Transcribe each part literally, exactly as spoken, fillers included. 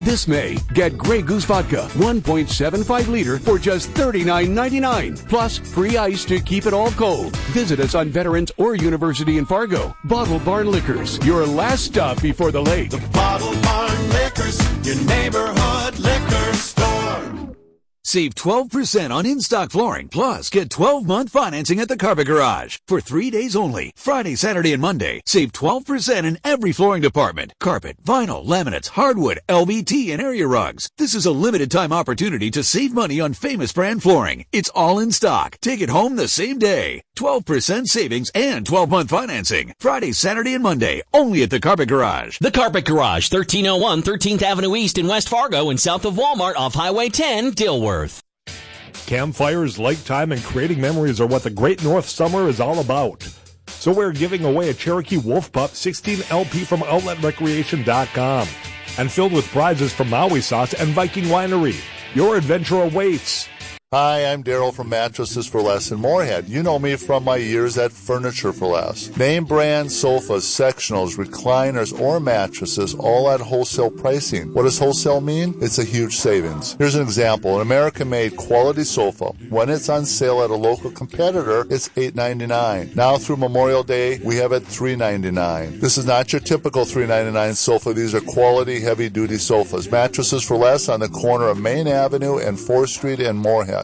This May, get Grey Goose Vodka, one point seven five liter for just thirty-nine ninety-nine. Plus, free ice to keep it all cold. Visit us on Veterans or University in Fargo. Bottle Barn Liquors, your last stop before the lake. The Bottle Barn Liquors, your neighborhood liquor store. Save twelve percent on in-stock flooring, plus get twelve-month financing at the Carpet Garage. For three days only, Friday, Saturday, and Monday, save twelve percent in every flooring department. Carpet, vinyl, laminates, hardwood, L V T, and area rugs. This is a limited-time opportunity to save money on famous brand flooring. It's all in stock. Take it home the same day. twelve percent savings and twelve-month financing. Friday, Saturday, and Monday, only at the Carpet Garage. The Carpet Garage, thirteen oh one thirteenth Avenue East in West Fargo and south of Walmart off Highway ten, Dilworth. Campfires, lake time, and creating memories are what the Great North Summer is all about. So we're giving away a Cherokee Wolf Pup sixteen L P from outlet recreation dot com and filled with prizes from Maui Sauce and Viking Winery. Your adventure awaits. Hi, I'm Daryl from Mattresses for Less in Moorhead. You know me from my years at Furniture for Less. Name brand sofas, sectionals, recliners, or mattresses, all at wholesale pricing. What does wholesale mean? It's a huge savings. Here's an example. An American-made quality sofa. When it's on sale at a local competitor, it's eight ninety-nine. Now through Memorial Day, we have it three ninety-nine. This is not your typical three ninety-nine sofa. These are quality, heavy-duty sofas. Mattresses for Less on the corner of Main Avenue and fourth Street in Moorhead.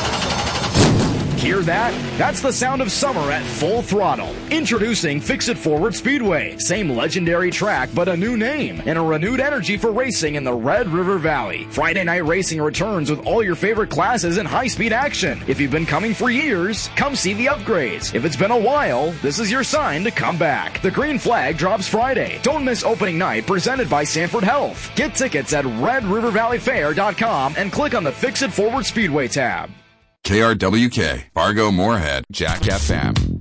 Hear that? That's the sound of summer at full throttle. Introducing Fix-It Forward Speedway. Same legendary track, but a new name and a renewed energy for racing in the Red River Valley. Friday night racing returns with all your favorite classes and high-speed action. If you've been coming for years, come see the upgrades. If it's been a while, this is your sign to come back. The green flag drops Friday. Don't miss opening night, presented by Sanford Health. Get tickets at red river valley fair dot com and click on the Fix-It Forward Speedway tab. K R W K, Fargo Moorhead, Jack F M.